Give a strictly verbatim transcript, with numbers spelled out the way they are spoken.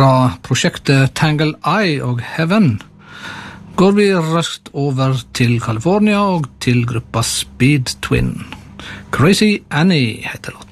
Fra prosjektet Tangle Eye og Heaven går vi raskt over til California og til gruppa Speed Twin. Crazy Annie heter låten.